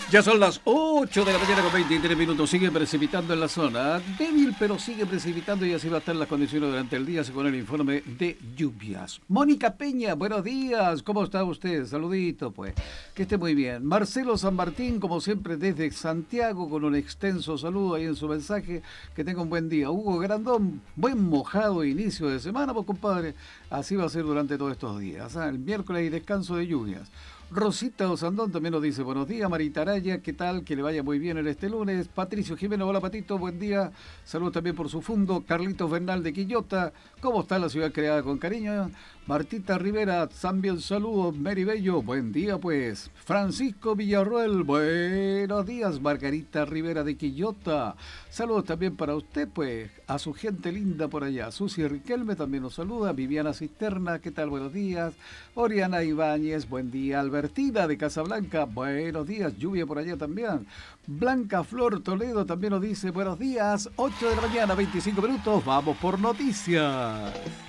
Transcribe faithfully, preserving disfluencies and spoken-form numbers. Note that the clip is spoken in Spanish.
Ya son las ocho de la mañana con veintitrés minutos. Sigue precipitando en la zona. Débil, pero sigue precipitando y así va a estar las condiciones durante el día según el informe de lluvias. Mónica Peña, buenos días. ¿Cómo está usted? Saludito, pues. Que esté muy bien. Marcelo San Martín, como siempre, desde Santiago, con un extenso saludo ahí en su mensaje. Que tenga un buen día. Hugo Grandón, buen mojado inicio de semana, pues, compadre. Así va a ser durante todos estos días. ¿Ah? El miércoles hay descanso de lluvias. Rosita Osandón también nos dice buenos días. Marita Araya, ¿qué tal? Que le vaya muy bien en este lunes. Patricio Jiménez, hola Patito, buen día. Saludos también por su fondo. Carlitos Bernal de Quillota, ¿cómo está la ciudad creada con cariño? Martita Rivera, también saludos. Mary Bello, buen día pues. Francisco Villarroel, buenos días. Margarita Rivera de Quillota, saludos también para usted pues. A su gente linda por allá. Susi Riquelme también nos saluda. Viviana Cisterna, ¿qué tal? Buenos días. Oriana Ibáñez, buen día. Albertina de Casablanca, buenos días. Lluvia por allá también. Blanca Flor Toledo también nos dice buenos días. ocho de la mañana, veinticinco minutos. Vamos por noticias.